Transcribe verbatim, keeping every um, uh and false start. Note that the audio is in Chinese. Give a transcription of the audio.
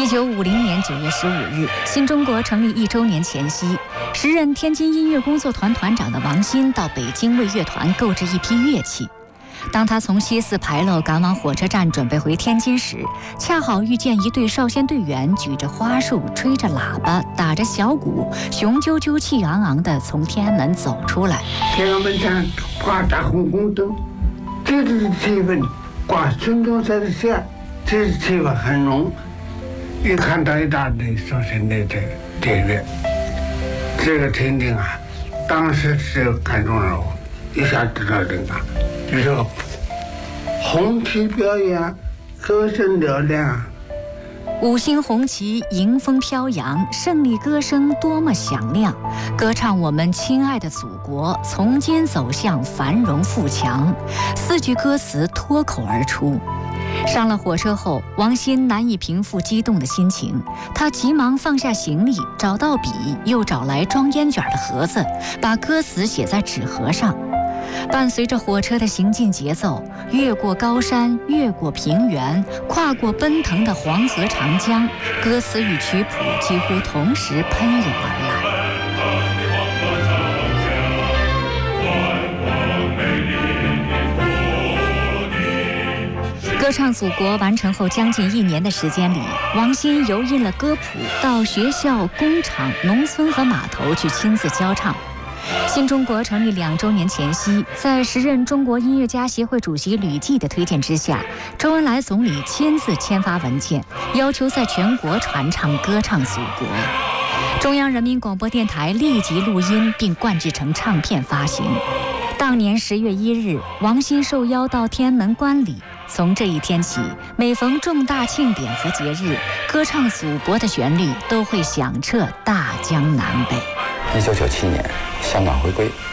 九五零年九月十五日，新中国成立一周年前夕，时任天津音乐工作团团长的王新到北京为乐团购置一批乐器。当他从西四牌楼赶往火车站准备回天津时，恰好遇见一队少先队员举着花束、吹着喇叭、打着小鼓，雄赳赳气昂昂地从天安门走出来。 天安门上挂大红红灯，这就是气氛。挂孙中山的像，这是气氛很浓。一看到一大队少先队的队员，这个情景啊，当时是看中了我，一下知道这个。这个红旗表演，歌声嘹亮， 五星红旗迎风飘扬，胜利歌声多么响亮，歌唱我们亲爱的祖国从今走向繁荣富强，四句歌词脱口而出。上了火车后，王新难以平复激动的心情，他急忙放下行李，找到笔，又找来装烟卷的盒子，把歌词写在纸盒上。伴随着火车的行进节奏，越过高山，越过平原，跨过奔腾的黄河长江，歌词与曲谱几乎同时喷涌而来。歌唱祖国完成后将近一年的时间里，王新油印了歌谱，到学校、工厂、农村和码头去亲自教唱。新中国成立两周年前夕，在时任中国音乐家协会主席吕骥的推荐之下，周恩来总理亲自签发文件，要求在全国传唱歌唱祖国。中央人民广播电台立即录音并灌制成唱片发行。当年十月一日，王新受邀到天安门观礼。从这一天起，每逢重大庆典和节日，歌唱祖国的旋律都会响彻大江南北。 一九九七年，香港回归。